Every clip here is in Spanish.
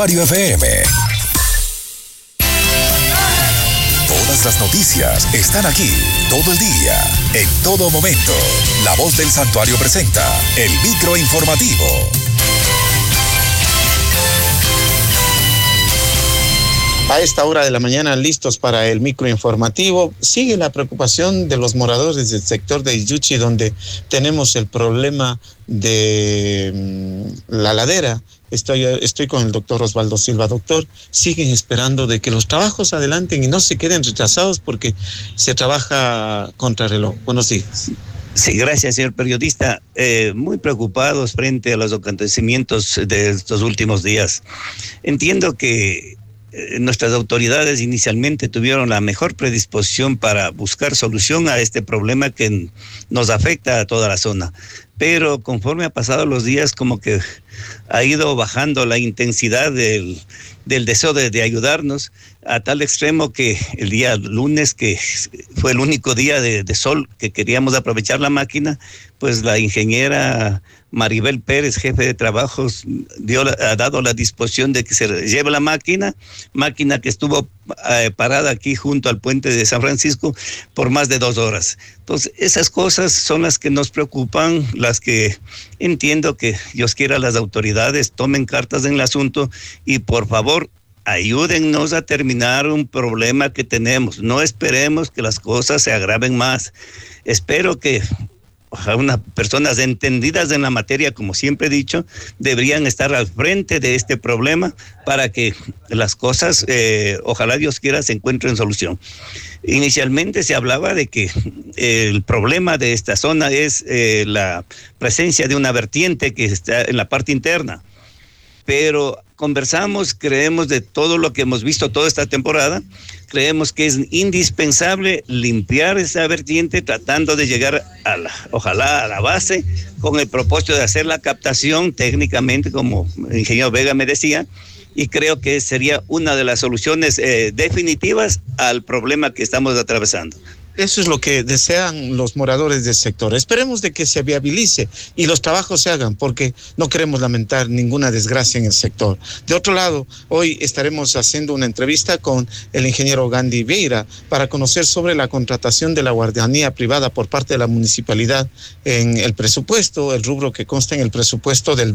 Santuario FM. Todas las noticias están aquí, todo el día, en todo momento. La Voz del Santuario presenta el microinformativo. A esta hora de la mañana, listos para el microinformativo. Sigue la preocupación de los moradores del sector de Iyuchi, donde tenemos el problema de la ladera. Estoy con el doctor Osvaldo Silva. Doctor, siguen esperando de que los trabajos adelanten y no se queden retrasados porque se trabaja contrarreloj. Buenos días. Sí, gracias, señor periodista. Muy preocupados frente a los acontecimientos de estos últimos días. Entiendo que nuestras autoridades inicialmente tuvieron la mejor predisposición para buscar solución a este problema que nos afecta a toda la zona. Pero conforme ha pasado los días, como que ha ido bajando la intensidad del deseo de ayudarnos, a tal extremo que el día lunes, que fue el único día de sol que queríamos aprovechar la máquina, pues la ingeniera Maribel Pérez, jefe de trabajos, ha dado la disposición de que se lleve la máquina que estuvo parada aquí junto al puente de San Francisco por más de 2 horas. Entonces, esas cosas son las que nos preocupan, las que entiendo que Dios quiera las autoridades tomen cartas en el asunto y por favor ayúdennos a terminar un problema que tenemos. No esperemos que las cosas se agraven más. Espero que unas personas entendidas en la materia, como siempre he dicho, deberían estar al frente de este problema para que las cosas, ojalá Dios quiera, se encuentren solución. Inicialmente se hablaba de que el problema de esta zona es la presencia de una vertiente que está en la parte interna, pero conversamos, creemos de todo lo que hemos visto toda esta temporada, creemos que es indispensable limpiar esa vertiente tratando de llegar ojalá a la base con el propósito de hacer la captación técnicamente, como el ingeniero Vega me decía, y creo que sería una de las soluciones definitivas al problema que estamos atravesando. Eso es lo que desean los moradores del sector. Esperemos de que se viabilice y los trabajos se hagan, porque no queremos lamentar ninguna desgracia en el sector. De otro lado, hoy estaremos haciendo una entrevista con el ingeniero Gandhi Vieira para conocer sobre la contratación de la guardianía privada por parte de la municipalidad en el presupuesto, el rubro que consta en el presupuesto del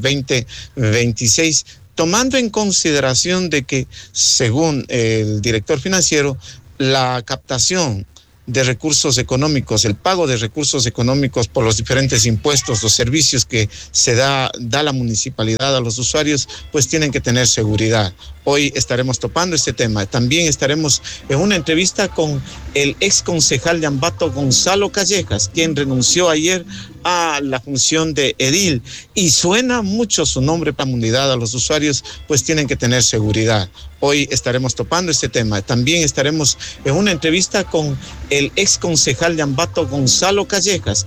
2026, tomando en consideración de que, según el director financiero, la captación de recursos económicos, el pago de recursos económicos por los diferentes impuestos, los servicios que se da la municipalidad a los usuarios, pues tienen que tener seguridad. Hoy estaremos topando este tema. También estaremos en una entrevista con el ex concejal de Ambato, Gonzalo Callejas, quien renunció ayer a la función de edil, y suena mucho su nombre para la comunidad, a los usuarios, pues tienen que tener seguridad. Hoy estaremos topando este tema. También estaremos en una entrevista con el ex concejal de Ambato, Gonzalo Callejas,